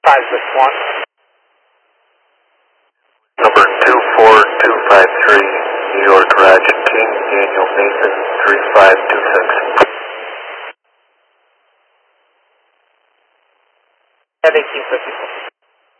561. Number 24253, New York Ratchet King, Daniel Mason, 3526. At 1854.